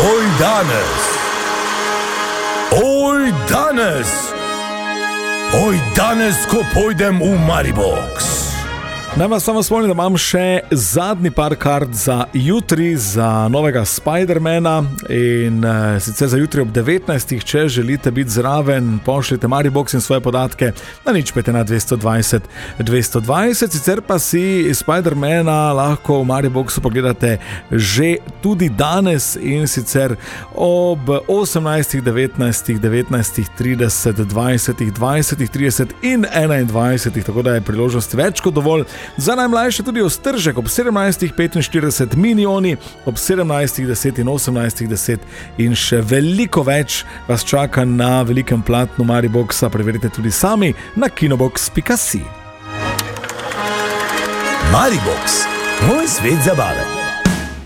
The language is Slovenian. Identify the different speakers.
Speaker 1: Oj danes, ko pojdem v Maribox.
Speaker 2: Naj vas samo spomnim, da imam še zadnji par kart za jutri, za novega Spidermana in sicer za jutri ob 19. Če želite biti zraven, pošljite Maribox in svoje podatke na 051 220. Sicer pa si Spidermana lahko v Mariboxu pogledate že tudi danes in sicer ob 18, 19, 19, 30, 20, 20, 30 in 21. Tako da je priložnost več kot dovolj. Za najmlajše tudi Ostržek ob 17.45 Minioni, ob 17.10 in 18.10 in še veliko več vas čaka na velikem platnu Mariboxa. Preverite tudi sami na kinobox.si.
Speaker 1: Maribox, moj svet zabave.